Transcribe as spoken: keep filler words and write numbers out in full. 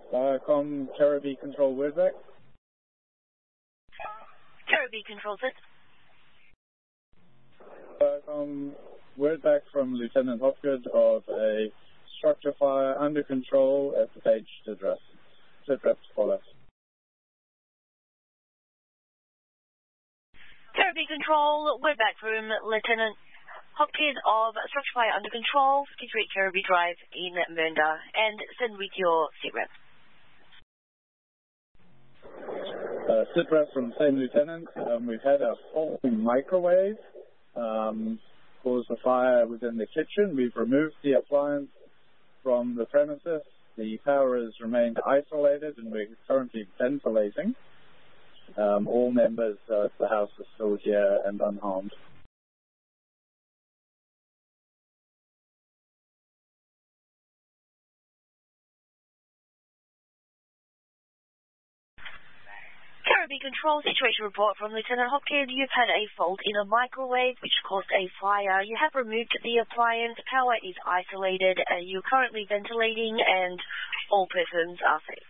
Viacom Caribbean Control Wordback. Caribbean Control Set. Viacom Wordback from Lieutenant Hopgood of a structure fire under control at the page to address. Sit rep to follow. Caribbean Control, Wordback from Lieutenant Hopkins of structure fire under control, fifty-three Caribbean Drive in Mernda, and send with your sit rep. Uh, sit rep from same lieutenant. Um, we've had a faulty microwave um, cause the fire within the kitchen. We've removed the appliance from the premises. The power has remained isolated, and we're currently ventilating. Um, all members of the house are still here and unharmed. Caribbean Control, situation report from Lieutenant Hopkins. You've had a fault in a microwave which caused a fire. You have removed the appliance. Power is isolated. Uh, you're currently ventilating and all persons are safe.